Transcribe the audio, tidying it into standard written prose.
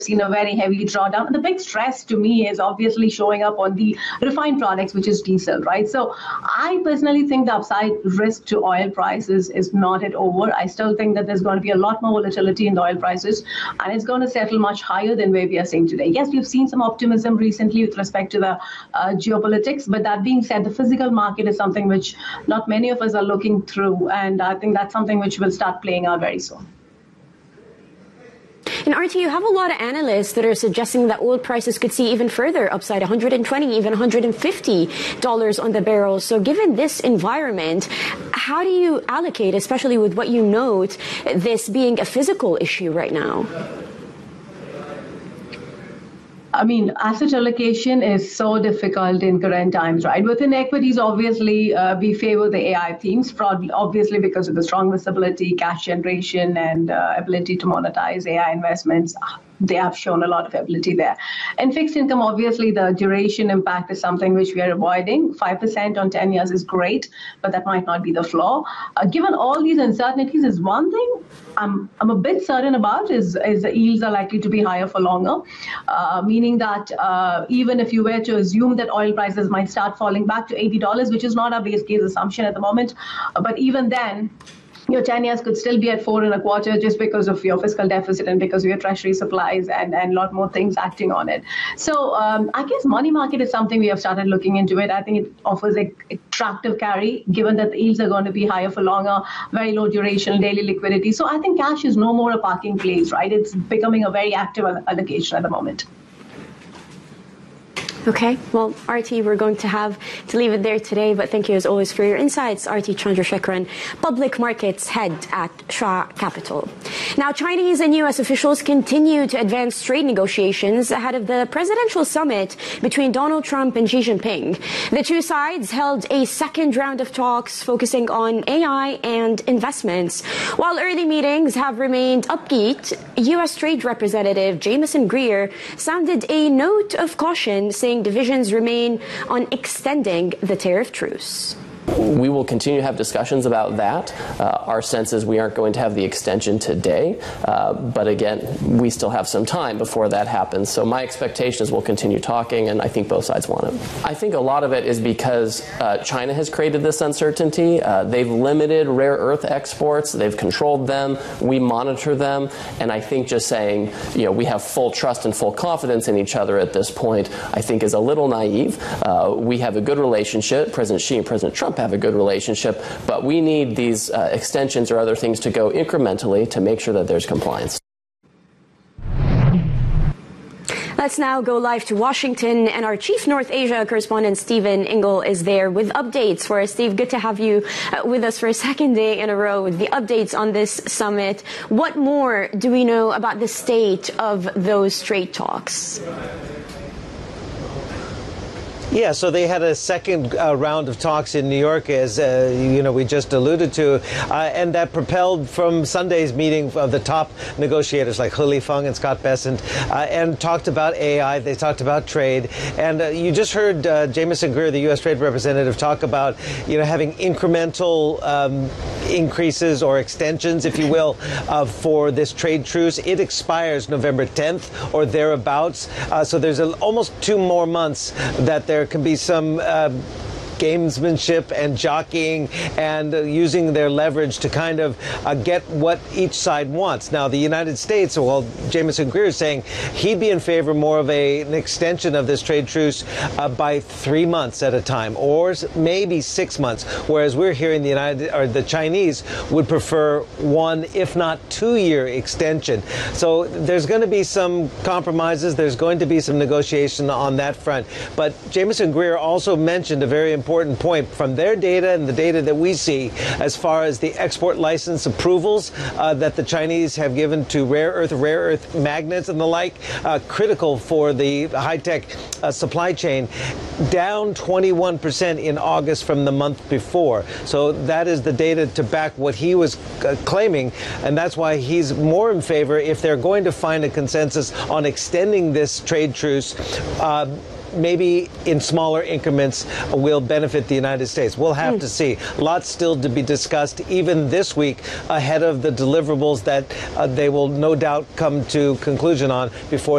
seen a very heavy drawdown. And the big stress to me is obviously showing up on the refined products, which is diesel, right? So I personally think the upside risk to oil prices is not yet over. I still think that there's going to be a lot more volatility in the oil prices, and it's going to settle much higher than where we are seeing today. Yes, we've seen some optimism recently with respect to the geopolitics, but that being said, the physical market is something which not many of us are looking through, and I think that's something which will start playing out very soon. And Aarti, you have a lot of analysts that are suggesting that oil prices could see even further upside, 120, even $150 on the barrel. So given this environment, how do you allocate, especially with what you note, this being a physical issue right now? I mean, asset allocation is so difficult in current times, right? Within equities, obviously, we favor the AI themes, obviously because of the strong visibility, cash generation, and ability to monetize AI investments. They have shown a lot of ability there. And fixed income, obviously, the duration impact is something which we are avoiding. 5% on 10 years is great, but that might not be the floor. Given all these uncertainties, is one thing I'm a bit certain about is the yields are likely to be higher for longer, meaning that even if you were to assume that oil prices might start falling back to $80, which is not our base case assumption at the moment, but even then, your 10 years could still be at 4.25 just because of your fiscal deficit and because of your treasury supplies and a lot more things acting on it. So I guess money market is something we have started looking into it. I think it offers an attractive carry, given that the yields are going to be higher for longer, very low duration, daily liquidity. So I think cash is no more a parking place, right? It's becoming a very active allocation at the moment. Okay, well, Aarti, we're going to have to leave it there today, but thank you as always for your insights. Aarti Chandrasekaran, Public Markets Head at Shah Capital. Now, Chinese and U.S. officials continue to advance trade negotiations ahead of the presidential summit between Donald Trump and Xi Jinping. The two sides held a second round of talks focusing on AI and investments. While early meetings have remained upbeat, U.S. Trade Representative Jamieson Greer sounded a note of caution, saying divisions remain on extending the tariff truce. We will continue to have discussions about that. Our sense is we aren't going to have the extension today, but again, we still have some time before that happens. So my expectation is we'll continue talking, and I think both sides want it. I think a lot of it is because China has created this uncertainty. They've limited rare earth exports. They've controlled them. We monitor them. And I think just saying, we have full trust and full confidence in each other at this point, I think is a little naive. We have a good relationship. President Xi and President Trump have a good relationship, but we need these extensions or other things to go incrementally to make sure that there's compliance. Let's now go live to Washington, and our Chief North Asia correspondent Stephen Ingle is there with updates for us. Steve, good to have you with us for a second day in a row with the updates on this summit. What more do we know about the state of those trade talks? Yeah, so they had a second round of talks in New York, as we just alluded to, and that propelled from Sunday's meeting of the top negotiators like He Lifeng and Scott Bessent, and talked about AI. They talked about trade, and you just heard Jamieson Greer, the U.S. Trade Representative, talk about having incremental increases or extensions, if you will, for this trade truce. It expires November 10th or thereabouts, so there's almost 2 more months that there can be some gamesmanship and jockeying and using their leverage to kind of get what each side wants. Now, the United States, well, Jamieson Greer is saying he'd be in favor more of an extension of this trade truce by 3 months at a time, or maybe 6 months, whereas we're hearing the Chinese would prefer 1, if not 2-year extension. So there's going to be some compromises. There's going to be some negotiation on that front. But Jamieson Greer also mentioned a very important point from their data and the data that we see as far as the export license approvals that the Chinese have given to rare earth magnets and the like, critical for the high-tech supply chain, down 21% in August from the month before. So that is the data to back what he was claiming, and that's why he's more in favor, if they're going to find a consensus on extending this trade truce, maybe in smaller increments will benefit the United States. We'll have to see. Lots still to be discussed even this week ahead of the deliverables that they will no doubt come to conclusion on before